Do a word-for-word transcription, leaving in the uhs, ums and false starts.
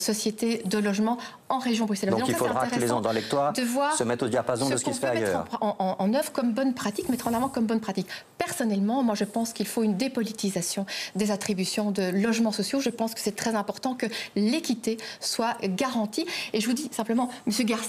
société de logement en région bruxelloise. Donc, Donc il ça, faudra que les gens dans l'électorat se mettent au diapason ce de ce qui se fait ailleurs. En, en, en œuvre comme bonne pratique, mettre en avant comme bonne pratique. Personnellement, moi je pense qu'il faut une dépolitisation des attributions de logements sociaux. Je pense que c'est très important que l'équité soit garantie. Et je vous dis simplement, M. Garcia,